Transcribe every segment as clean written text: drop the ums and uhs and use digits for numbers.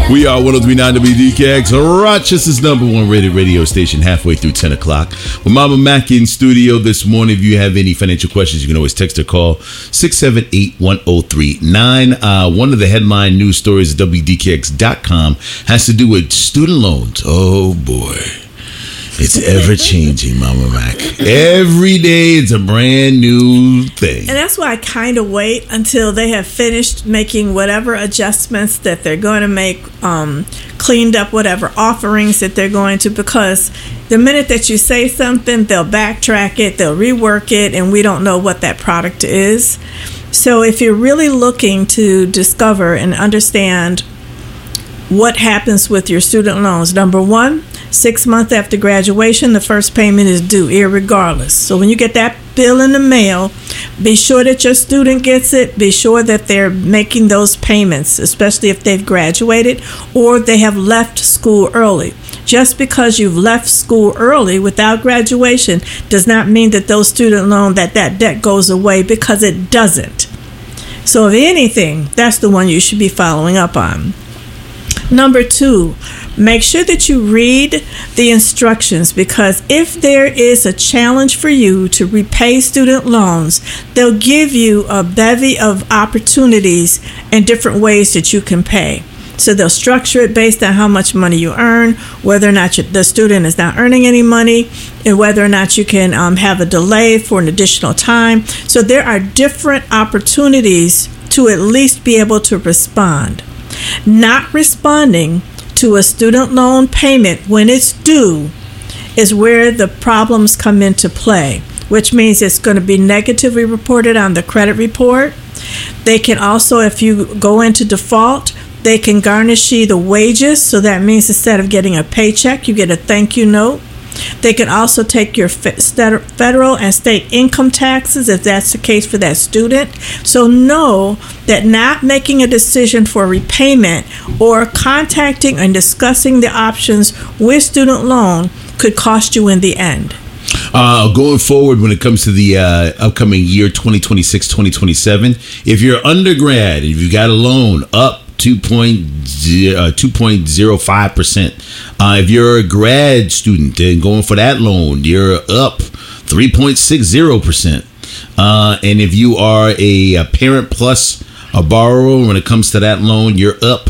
We are 103.9 WDKX, Rochester's #1 rated radio station, halfway through 10 o'clock. With Mama Mac in studio this morning. If you have any financial questions, you can always text or call 678-1039. One of the headline news stories at WDKX.com has to do with student loans. Oh, boy. It's ever changing, Mama Mac. Every day it's a brand new thing. And that's why I kind of wait until they have finished making whatever adjustments that they're going to make, cleaned up whatever offerings that they're going to, because the minute that you say something, they'll backtrack it, they'll rework it, and we don't know what that product is. So if you're really looking to discover and understand what happens with your student loans, number one, 6 months after graduation, the first payment is due, irregardless. So when you get that bill in the mail, be sure that your student gets it. Be sure that they're making those payments, especially if they've graduated or they have left school early. Just because you've left school early without graduation does not mean that those student loan, that debt goes away, because it doesn't. So if anything, that's the one you should be following up on. Number two, make sure that you read the instructions, because if there is a challenge for you to repay student loans, they'll give you a bevy of opportunities and different ways that you can pay. So they'll structure it based on how much money you earn, whether or not the student is not earning any money, and whether or not you can have a delay for an additional time. So there are different opportunities to at least be able to respond. Not responding to a student loan payment when it's due is where the problems come into play, which means it's going to be negatively reported on the credit report. They can also, if you go into default, they can garnish you the wages. So that means instead of getting a paycheck, you get a thank you note. They can also take your federal and state income taxes if that's the case for that student. So know that not making a decision for repayment or contacting and discussing the options with student loan could cost you in the end. Going forward, when it comes to the upcoming year 2026-2027, if you're undergrad, if you got a loan up 2.05%. If you're a grad student and going for that loan, you're up 3.60%. And if you are a parent plus a borrower, when it comes to that loan, you're up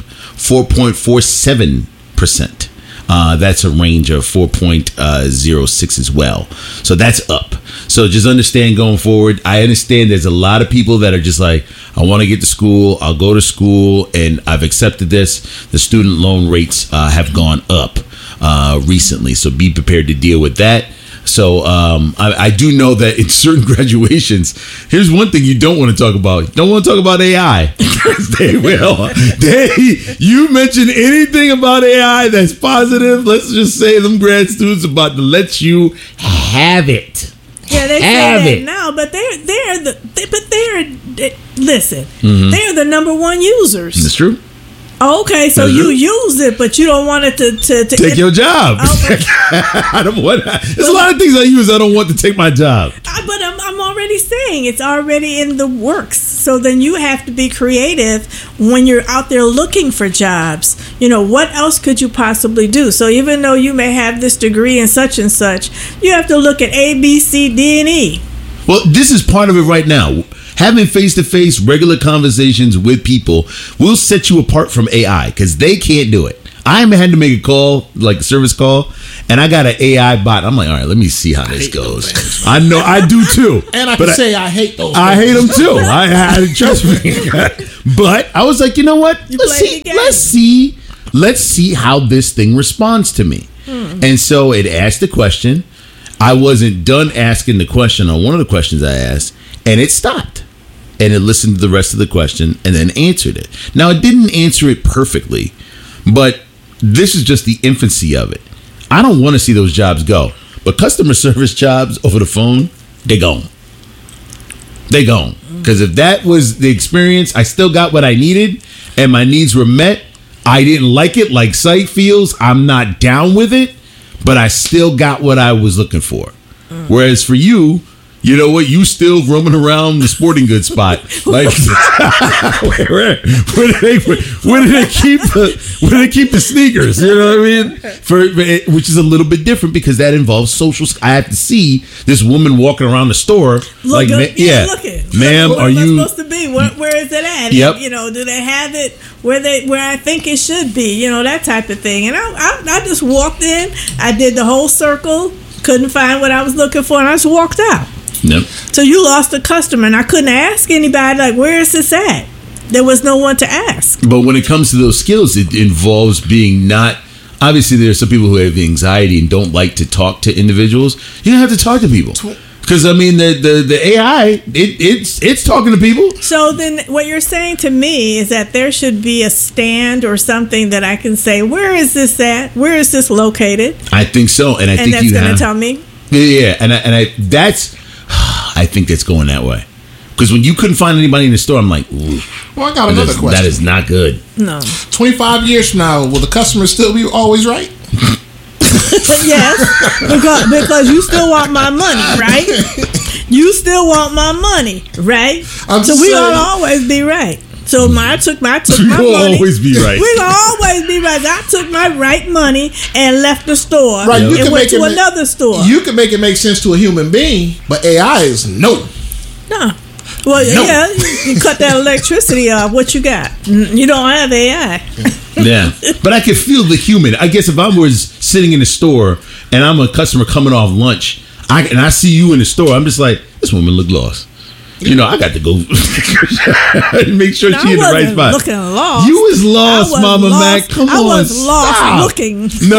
4.47%. That's a range of 4.06 as well. So that's up. So just understand going forward. I understand there's a lot of people that are just like, I want to get to school. I'll go to school, and I've accepted this. The student loan rates have gone up recently. So be prepared to deal with that. So I do know that in certain graduations, here's one thing you don't want to talk about. You don't want to talk about AI. They will. You mention anything about AI that's positive, let's just say them grad students about to let you have it. Yeah, they say that now, but listen, they're the number one users. That's true. Okay, so you use it, but you don't want it to take your job. Okay. I don't want. There's a lot of things I use I don't want to take my job. But I'm already saying it's already in the works. So then you have to be creative when you're out there looking for jobs. You know, what else could you possibly do? So even though you may have this degree in such and such, you have to look at A, B, C, D, and E. Well, this is part of it right now. Having face-to-face regular conversations with people will set you apart from AI, because they can't do it. I had to make a call, like a service call, and I got an AI bot. I'm like, all right, let me see how this goes. I know, I do too. And I hate those. I hate them too. I trust me. But I was like, you know what? Let's see how this thing responds to me. And so it asked the question. I wasn't done asking the question on one of the questions I asked, and it stopped. And it listened to the rest of the question and then answered it. Now, it didn't answer it perfectly, but this is just the infancy of it. I don't want to see those jobs go. But customer service jobs over the phone, they gone. They gone. Because if that was the experience, I still got what I needed and my needs were met. I didn't like it like Sight feels. I'm not down with it, but I still got what I was looking for. Whereas for you, you know what? You still roaming around the sporting goods spot. Like, where do they keep the sneakers? You know what I mean? Which is a little bit different because that involves social. I have to see this woman walking around the store. Look, ma'am, are you supposed to be? Where is it at? Yep. You know, do they have it where I think it should be? You know, that type of thing. And I just walked in. I did the whole circle. Couldn't find what I was looking for, and I just walked out. Yep. So you lost a customer, and I couldn't ask anybody, like, where is this at? There was no one to ask. But when it comes to those skills, it involves being not... Obviously, there are some people who have anxiety and don't like to talk to individuals. You don't have to talk to people. Because, I mean, the AI, it's talking to people. So then what you're saying to me is that there should be a stand or something that I can say, where is this at? Where is this located? I think so. And I think that's going to tell me? Yeah. I think that's going that way. Because when you couldn't find anybody in the store, I'm like, ooh. Well, I got another question. That is not good. No. 25 years from now, will the customer still be always right? Yes, because you still want my money, right? You still want my money, right? So we gonna always be right. So I took my money. Always be right. We gonna always be right. I took my right money and left the store and went to another store. You can make it make sense to a human being, but AI is no. Well, yeah, you cut that electricity off. What you got? You don't have AI. Yeah, but I can feel the human. I guess if I was sitting in the store and I'm a customer coming off lunch, and I see you in the store, I'm just like, this woman look lost. You know, I got to go make sure she in the right spot. Looking lost. You was lost, Mama Mac. Come on, I was lost looking. No,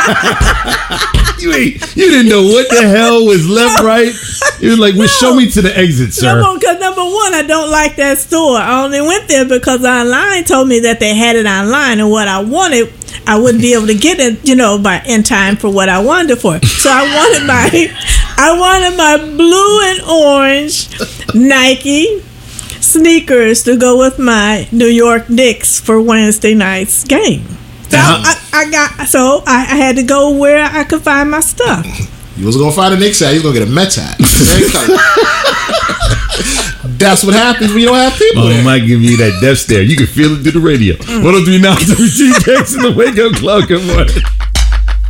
you didn't know what the hell was left, right. It was like, well, show me to the exit, sir. Because number one, I don't like that store. I only went there because online told me that they had it online, and what I wanted, I wouldn't be able to get it, in time for what I wanted it for. So I wanted my blue and orange Nike sneakers to go with my New York Knicks for Wednesday night's game. So I had to go where I could find my stuff. You was gonna find a Knicks hat. You was gonna get a Mets hat. That's what happens when you don't have people. I might give you that death stare. You can feel it through the radio. 103.9 WTKX in the Wake Up Club. Good morning.